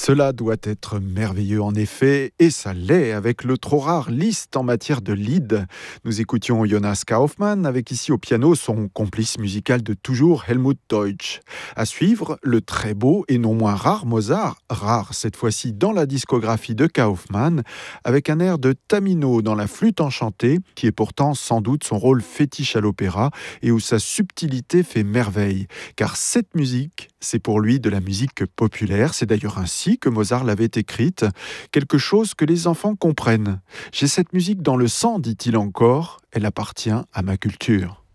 Cela doit être merveilleux en effet, et ça l'est avec le trop rare Liszt en matière de lead. Nous écoutions Jonas Kaufmann avec ici au piano son complice musical de toujours Helmut Deutsch. À suivre, le très beau et non moins rare Mozart, rare cette fois-ci dans la discographie de Kaufmann, avec un air de Tamino dans la flûte enchantée, qui est pourtant sans doute son rôle fétiche à l'opéra et où sa subtilité fait merveille. Car cette musique, c'est pour lui de la musique populaire, c'est d'ailleurs ainsi que Mozart l'avait écrite, quelque chose que les enfants comprennent. J'ai cette musique dans le sang, dit-il encore, elle appartient à ma culture.